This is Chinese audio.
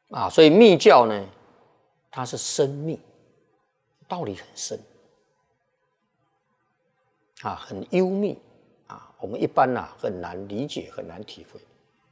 啊，所以密教呢，它是深密，道理很深啊，很幽密啊，我们一般很难理解，很难体会。